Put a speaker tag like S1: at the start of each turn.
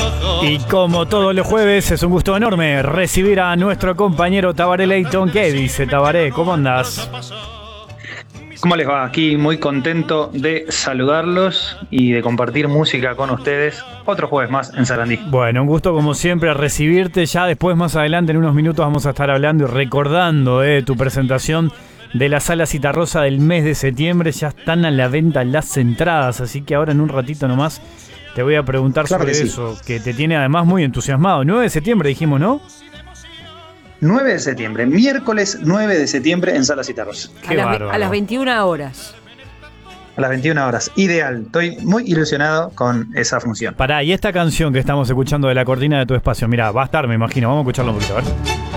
S1: Y como todos los jueves, es un gusto enorme recibir a nuestro compañero Tabaré Leighton. ¿Qué dice, Tabaré? ¿Cómo andás?
S2: ¿Cómo les va? Aquí muy contento de saludarlos y de compartir música con ustedes. Otro jueves más en Sarandí.
S1: Bueno, un gusto como siempre recibirte. Ya después, más adelante, en unos minutos, vamos a estar hablando y recordando tu presentación de la Sala Citarrosa del mes de septiembre. Ya están a la venta las entradas, así que ahora en un ratito nomás te voy a preguntar sobre eso, que te tiene además muy entusiasmado. 9 de septiembre dijimos, ¿no?
S2: 9 de septiembre, miércoles 9 de septiembre en Sala Citarrosa.
S3: A las 21 horas.
S2: A las 21 horas, ideal. Estoy muy ilusionado con esa función.
S1: Pará, y esta canción que estamos escuchando de La Cortina de tu Espacio, mirá, va a estar, me imagino. Vamos a escucharla un poquito, a ver.